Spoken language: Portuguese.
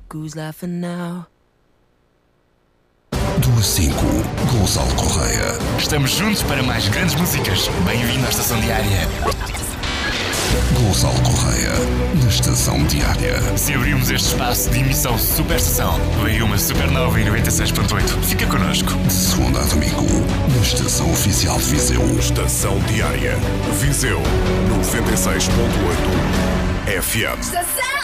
Who's laughing now? Do 5, Gonçalo Correia. Estamos juntos para mais grandes músicas. Bem-vindo à Estação Diária. Gonçalo Correia, na Estação Diária. Se abrimos este espaço de emissão Super Estação, veio uma supernova em 96.8. Fica connosco. De segunda a domingo, na Estação Oficial de Viseu. Estação Diária. Viseu 96.8 FM. Estação